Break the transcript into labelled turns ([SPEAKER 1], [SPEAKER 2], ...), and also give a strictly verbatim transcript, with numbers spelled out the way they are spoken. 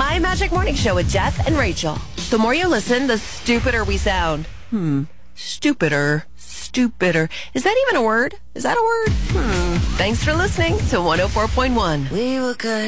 [SPEAKER 1] My Magic Morning Show with Jeff and Rachel. The more you listen, the stupider we sound. Hmm. Stupider. Stupider. Is that even a word? Is that a word? Hmm. Thanks for listening to one oh four point one.
[SPEAKER 2] We were good.